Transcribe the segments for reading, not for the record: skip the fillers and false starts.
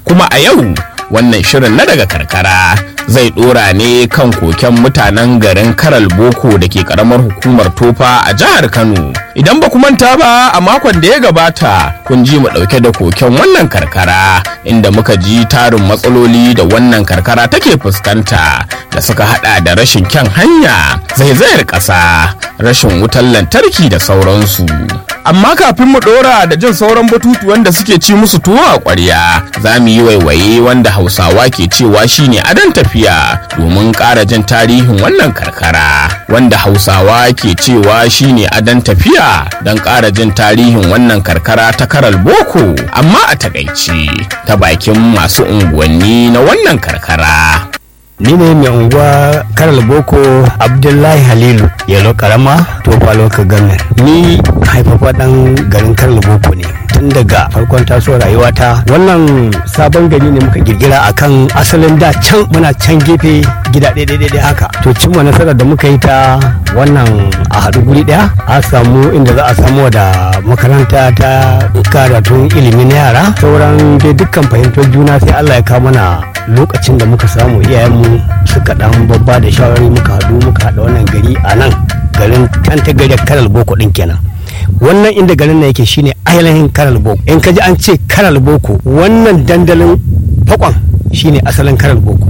kuma a yau wannan shirin na daga karkara zai dora ne kan koken mutanen garin Karal Boko da ke karamar hukumar Tofa a jihar Kano. Idan ba ku manta ba, a makon da ya gabata kun ji mu dauke da koken wannan karkara, inda muka ji tarin matsaloli da wannan karkara take fuskanta da suka hada da rashin kyan hanya, zaizayar ƙasa, rashin wutar lantarki da sauransu. Amma kafin mu dora da jin sauran batutuwan da suke ci musu tuwo a ƙwarya, za mu yi waiwaye wanda Hausawa ke cewa shine adon tafiya domin ƙara jin tarihin wannan karkara. Wanda Hausawa ke cewa shine adon tafiya don ƙara jin tarihin wannan karkara ta Karal Boko, amma a takaice ta bakin masu unguwanni na wannan karkara. Ni ne mai unguwa Karal Boko Abdullahi Halilu Yalo Karama Tofa Local Government. Ni haifafa dan garin Karal Boko ne. Tun daga farkon tasowar rayuwata, wannan sabon gari ne muka girgira akan asalin da can muna can gefe gida ɗaya haka. To cimma nasarar da muka yi ta wannan a haɗu guri ɗaya, a samu inda za a samu da makaranta ta karatun ilimi na yara, sauran dai dukkan fahimtar juna sai Allah ya kawo mana lokacin da muka samu iyayenmu suka dan babba da shawarari muka haɗa wannan gari a nan garin ta gari Karal Boko din kenan. Wannan inda garin nan yake shine ainihin Karal Boko. In ka ji an ce Karal Boko, wannan dandalin fakon shine asalin Karal Boko.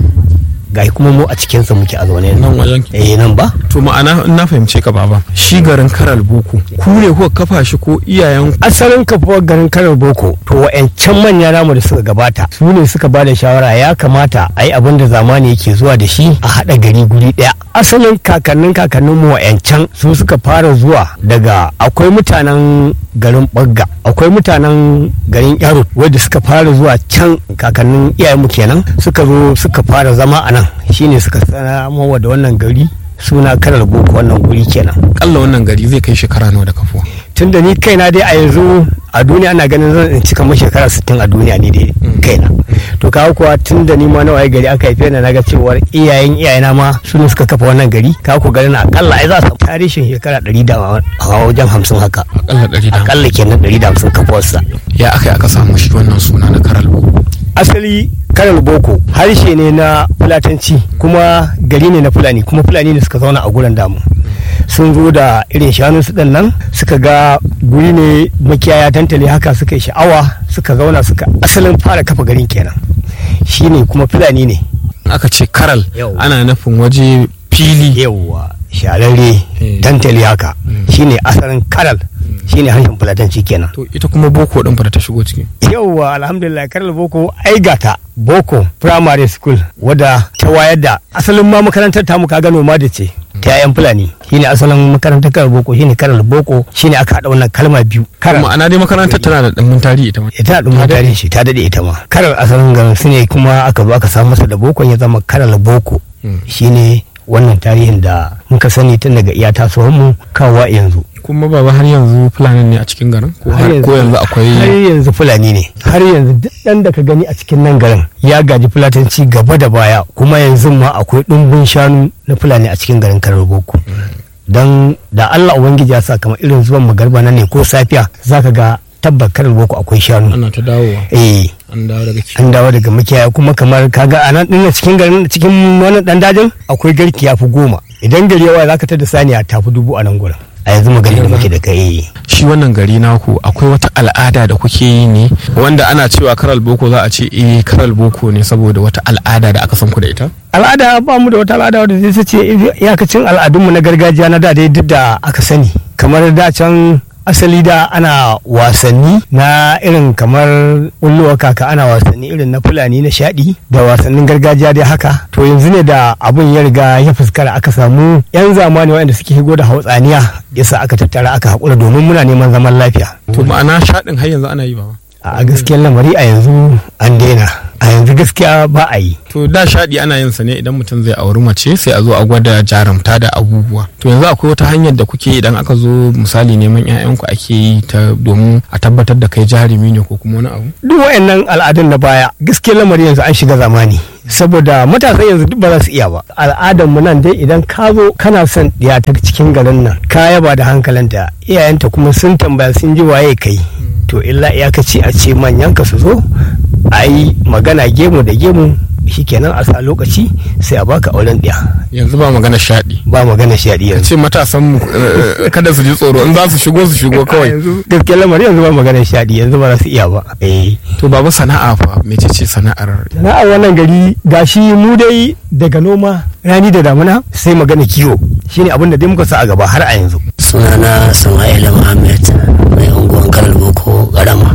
Ga kuma mu a cikinsa muke a zaune nan wajen nan ba. To ma'ana na fahimce ka baba, shi garin Karal Boko ku ne kuka kafa shi ko iyayen? Asalin kafuwar garin Karal Boko, to wa'yancan manya namu da suka gabata su ne suka bada shawara ya kamata a yi abin da zamani yake zuwa da shi, a haɗa gari guri ɗaya. Asalin kakannin mu wa'yancan su suka fara zuwa daga, akwai mutanen garin Bagga, akwai mutanen garin Yaro wanda suka fara zuwa can, kakannin iyayenmu kenan suka zo suka fara zama a nan, shine suka sanar da wannan gari suna Karal Boko. Wannan guri kenan kalla wannan gari zai kai shekara nawa da kafuwa? Tun da ni kaina dai a yanzu a duniya ana ganin zan cika mai shekara 60 a duniya ne dai kaina. To kawo kuwa tun da ni ma na waye gari aka haife ni, naga cewar iyayena ma su ne suka kafa wannan gari. Kawo ku garin akalla ai za su tarihin shekara 100 da wajen 50 haka, akalla kenan 150 kafuwarsa. Ya aka samu shi wannan suna na Karal Boko? Asali Karal Boko harshe ne na Fulatanci, kuma gari ne na Fulani, kuma Fulani ne suka zauna a gurin damu. Sun zo da irin shanu su nan, suka ga guri ne makiyaya tantale haka, suka yi sha'awa suka zauna, suka asalin fara kafa garin kenan. Shine kuma Fulani ne. Aka ce Karal ana nufin waje fili, yawwa shararre tantale haka, shine asalin Karal, shine harshen Fulatanci kenan. To ita kuma Boko din fara ta shigo ciki? Yawwa alhamdulillah, Karal Boko ai gata Boko Primary School wadda ta wayar da asalin ma makarantar tamu kaga noma da ce ta yayan Fulani, shine asalin makarantar Karal Boko, shine Karal Boko, shine aka haɗa wannan kalma biyu. Ma'ana dai makarantar tana da ɗumbin tarihi ita ma? Ita da ɗumbin tarihi shi, ta daɗe ita ma. Karal asalin garin su ne, kuma aka zo aka samu masa da Boko ya zama Karal Boko. Shine wannan tarihin da muka sani tun daga iya tasowar mu kawo yanzu. Kuma baba har yanzu Fulani ne a cikin garin ko yanzu akwai? Har yanzu Fulani ne, har yanzu duk ɗan da ka gani a cikin nan garin ya gaji Fulatanci gaba da baya, kuma yanzu ma akwai ɗumbin shanu na Fulani a cikin garin Karal Boko. Dan da Allah Ubangiji ya sa kamar irin zuwan magarba nan ne ko safiya, zaka ga tabbar Karal Boko akwai shanu. Ana ta dawowa. An dawo daga makiyaya, kuma kamar kaga a nan dinnan cikin garin, cikin wannan dan dajin akwai garki ya fi 10. Idan gari yawa zaka tada saniya ta fi 1000 a nan gurin. A yanzu magana da muke da kai. Shi wannan gari naku akwai wata al'ada da kuke yi ne, wanda ana cewa Karal Boko za a ce Karal Boko ne saboda wata al'ada da aka san ku da ita? Al'ada ba mu da wata al'ada wadda zai ce iyakacin al'adunmu na gargajiya na da dai duk da aka sani, kamar da can asali da ana wasanni na irin kamar ulluwa kaka, ana wasanni irin na Fulani na shaɗi da wasannin gargajiya dai haka. To yanzu ne da abun ya riga ya fuskara, aka samu yan zamani waɗanda suke higo da hautsaniya, yasa aka tattara aka haƙura domin muna neman zaman lafiya. To ma'ana shaɗin har yanzu ana yi ba? A gaskiyar lamari a yanzu an daina, a yanzu gaskiya ba a yi. To da shaɗi ana yin sa ne idan mutum zai auri mace sai a zo a gwada jarumta da abubuwa. To yanzu akwai wata hanyar da kuke idan aka zo misali neman 'ya'yanku ake yi ta domin a tabbatar da kai jarumi ne ko kuma wani abu? Duk wayannan al'adun na baya gaskiyar lamari yanzu an shiga zamani, saboda matasan yanzu duk ba za su iya ba. Al'adar mu nan dai idan ka zo kana son ɗiya ta cikin garin nan, ka yaba da hankalinta, iyayenta kuma sun tambaya sun ji waye kai, to illa iyakaci a ce manyan ka su zo a yi magana gemu da gemu shikenan a sa lokaci sai a baka auren ɗaya. Yanzu ba magana shaɗi. Ba magana shaɗi yanzu. Ce matasan mu kada su ji tsoro in za su shigo kawai. Gaskiyar lamari yanzu ba magana shaɗi yanzu ba za su iya ba. To baba sana'a fa mece ce sana'ar? Sana'ar wannan gari gashi mu dai daga noma rani da damuna sai magana kiwo shine abin da dai muka sa a gaba har a yanzu. Sunana Sama'ila Muhammad mai unguwan Karal Boko Garama.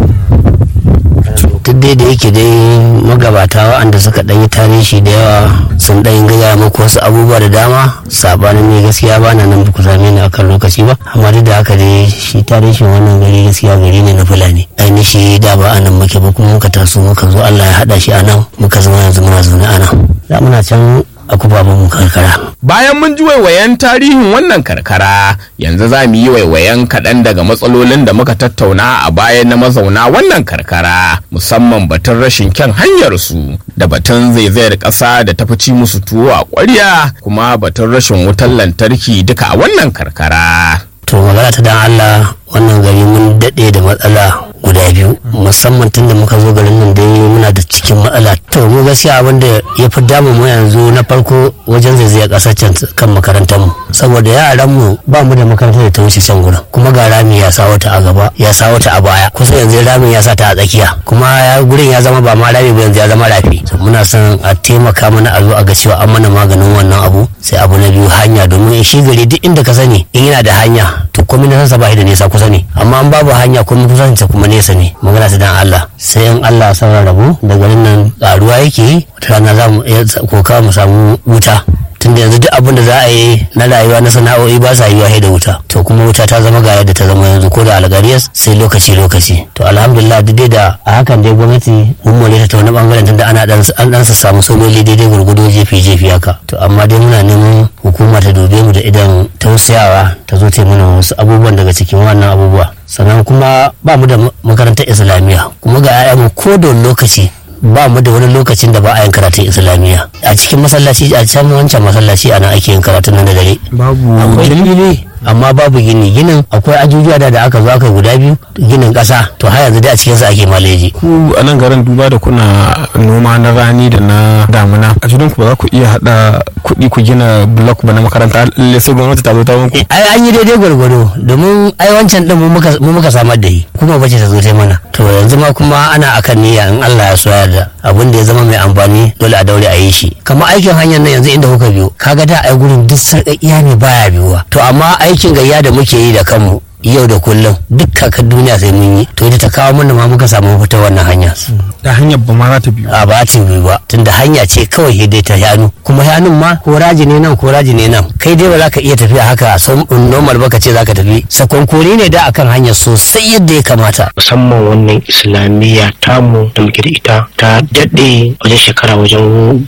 Duk dai da yake dai magabata waɗanda suka ɗanyi tarihi da yawa sun ɗan gaya muku wasu abubuwa da dama sabanin ne gaskiya ba na nan ku same ni akan lokaci ba amma duk da haka dai shi tarihin wannan gari gaskiya gari ne na Fulani ainihi da ba anan muke ba kuma muka taso muka zo Allah ya haɗa shi anan muka zama yanzu muna zaune anan da muna can a kubaban karkara. Bayan mun ji waiwayen tarihin wannan karkara, yanzu za mu yi waiwayen kaɗan daga matsalolin da muka tattauna a baya na mazauna wannan karkara, musamman batun rashin kyan hanyarsu, da batun zaizayar ƙasa da ta ci musu tuwo a ƙwarya, kuma batun rashin wutar lantarki duka a wannan karkara. To magana ta dan Allah wannan gari mun daɗe da matsala guda biyu musamman tun da muka zo garin nan dai muna da cikin matsala to mu gaskiya abin da ya fi damu mu yanzu na farko wajen zaizayar ƙasar can kan makarantar mu saboda yaran mu ba mu da makarantar da ta wuce can gurin kuma ga rami ya sa wata a gaba ya sa wata a baya kusa yanzu ramin ya sa ta a tsakiya kuma gurin ya zama ba ma rami ba yanzu ya zama rafi muna son a taimaka mana a zo a ga cewa an mana maganin wannan abu sai abu na biyu hanya domin shi gari duk inda ka sani in yana da hanya to komai na sansa ba da nesa kusa ne amma an babu hanya komai kusanci kuma nesa ne magana ta dan Allah sai in Allah sauran rabu da garin nan karuwa yake wata rana za mu koka mu samu wuta tunda yanzu duk abin da za a yi na rayuwa na sana'o'i ba sa yiwa da wuta to kuma wuta ta zama ga yadda ta zama yanzu ko da algariyas sai lokaci to alhamdulillah duk da a hakan dai gwamnati mun more ta wani bangaren tunda ana an dan samu sololi daidai gurgudo jefi haka to amma dai muna neman hukuma ta dube mu da idan tausayawa ta zo ta mana wasu abubuwan daga cikin wannan abubuwa sannan kuma ba mu da makarantar islamiyya kuma ga 'ya'yanmu ko da lokaci ba mu da wani lokacin da ba a yin karatun islamiyya a cikin masallaci a can wancan masallaci ana ake yin karatun nan da dare babu gini amma babu ginin akwai ajujuwa da aka zo aka guda biyu ginin kasa to har yanzu dai a cikin sa ake maleji ku a nan garin duba da kuna noma na rani da na damuna a cikin ku ba za ku iya hada kuɗi ku gina block ba na makaranta lalle sai gwamnati ta zo ta wanku ai an yi daidai gwargwado domin ai wancan din mu muka samar da shi kuma bace ta zo ta mana to yanzu ma kuma ana akan niyya in Allah ya so da abin da ya zama mai amfani dole a daure a yi shi kamar aikin hanyar nan yanzu inda kuka biyo kaga da ai gurin duk sarƙaƙiya ne baya biyuwa to amma aikin gayya da muke yi da kanmu yau da kullum duk kakar duniya sai mun yi to ita ta kawo mana ma muka samu fita wannan hanya da hanyar ba ma za ta biyu a ba ta biyu ba tunda hanya ce kawai dai ta yanu kuma yanun ma koraji ne nan kai dai ba za ka iya tafiya haka normal ba ka ce za ka tafi sakonkori ne da akan hanyar sosai yadda ya kamata musamman wannan islamiyya tamu da muke da ita ta daɗe wajen shekara wajen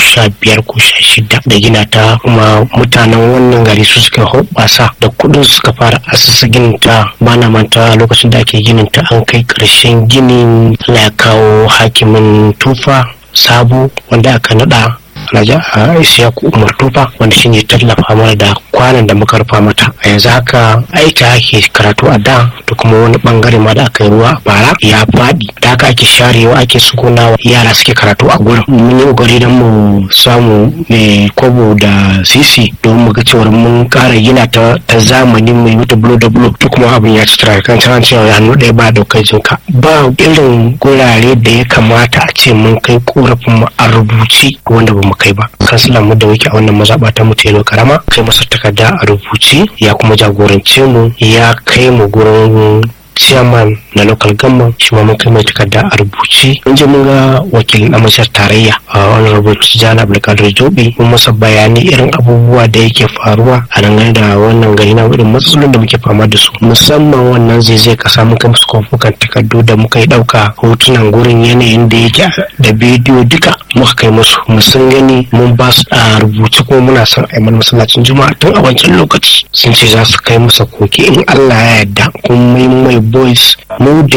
15 ko 16 da gina ta kuma mutanen wannan gari su suka hoɓasa da kuɗin suka fara asasa ginin ta bana manta lokacin da ake ginin ta an kai ƙarshen ginin Allah ya kawo hakimin tufa sabo wanda aka nada Alhaji Isiyaku Umar Tufa wanda shine tallafa mana da kwanan da muka rufa mata a yanzu haka aika ake karatu a da kuma wani bangare ma da aka yi ruwa bara ya faɗi da haka ake sharewa ake sukunawa yara suke karatu a gurin mun yi kokari don mu samu mai kobo da sisi don mu ga cewa mun ƙara gina ta zamani mai wuta bulo da bulo to kuma abin ya ci tura kan cewa hannu ɗaya ba daukar jinka ba irin gurare da ya kamata a ce mun kai korafin mu a rubuci wanda ba mu kai ba kansilan mu da yake a wannan mazaɓa ta mu telo karama kai masa takarda a rubuce ya kuma jagorance mu ya kai mu gurin chairman na local government shi ma mun kai mai takarda a rubuce mun je mun ga wakilin amsar tarayya a honorable Tijjani Abdulkadir Jobe mun masa bayani irin abubuwa da yake faruwa a dangane da wannan gari na irin matsalolin da muke fama da su musamman wannan zai kasa mun kai musu kofukan takardu da muka yi dauka hotunan gurin yanayin da yake da bidiyo duka muka kai musu mun sun gani mun ba su a rubuce kuma muna son a yi mana masallacin juma'a tun a wancan lokaci sun ce za su kai masa koke in Allah ya yarda kuma mai boys mu da